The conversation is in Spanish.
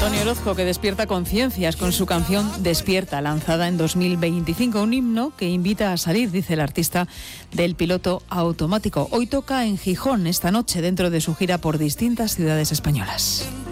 Antonio Orozco, que despierta conciencias con su canción Despierta, lanzada en 2025. Un himno que invita a salir, dice el artista, del piloto automático. Hoy toca en Gijón, esta noche, dentro de su gira por distintas ciudades españolas.